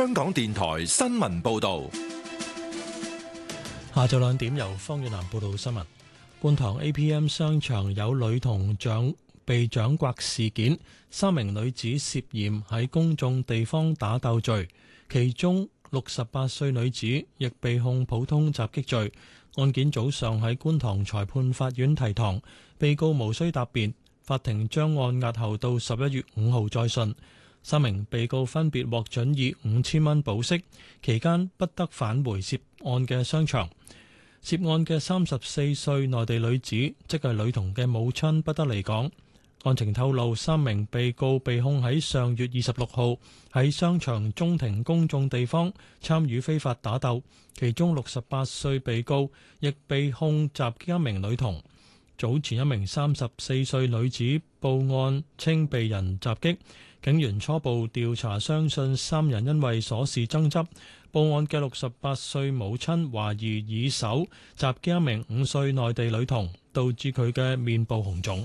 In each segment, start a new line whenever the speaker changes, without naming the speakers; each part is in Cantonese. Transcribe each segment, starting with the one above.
香港電台新聞報道。
下晝2點由方遠南報道新聞。觀塘 APM 商場有女童被掌摑事件，3名女子涉嫌喺公眾地方打鬥罪，其中68歲女子亦被控普通襲擊罪。案件早上喺觀塘裁判法院提堂，被告無需答辯，法庭將案押後到11月5號再訊。3名被告分別獲准以5000蚊保釋，期間不得返回涉案嘅商場。涉案嘅34歲內地女子，即係女童嘅母親，不得離港。案情透露，3名被告被控喺上月26號喺商場中庭公眾地方參與非法打鬥，其中68歲被告亦被控襲擊一名女童。早前一名34歲女子報案稱被人襲擊，警員初步調查相信3人因為瑣事爭執。報案嘅68歲母親懷疑以手襲擊一名5歲內地女童，導致佢嘅面部紅腫。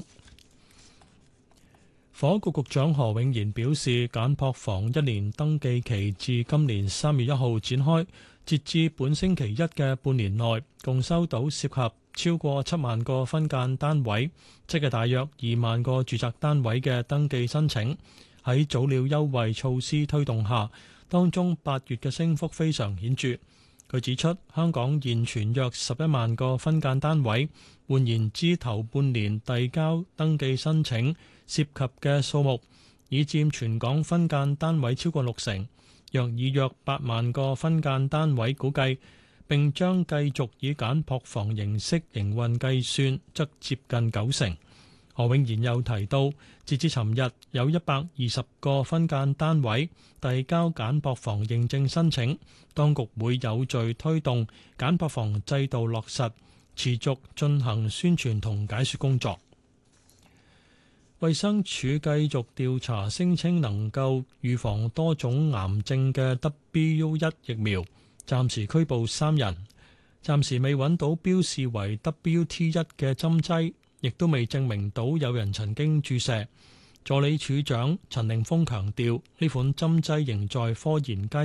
房屋局局長何永賢表示，簡樸房1年登記期自今年3月1號展開，截至本星期一嘅半年內，共收到涉及超過7萬個分間單位，即係大約2萬個住宅單位嘅登記申請。喺早鳥優惠措施推動下，當中8月嘅升幅非常顯著。佢指出，香港現存約11萬個分間單位，換言之，頭半年遞交登記申請涉及嘅數目已佔全港分間單位超過60%，若以約8萬個分間單位估計，並將繼續以簡樸房形式營運計算，則接近90%。何永賢又提到，截至尋日有120個分間單位遞交簡樸房認證申請，當局會有序推動簡樸房制度落實，持續進行宣傳同解說工作。衛生署繼續調查聲稱能夠預防多種癌症嘅 W1 疫苗，暫時拘捕3人，暫時未揾到標示為 WT1 嘅針劑，亦都未證明到有人曾經注射。助理處長陳凌峰強調，呢款針劑仍在科研階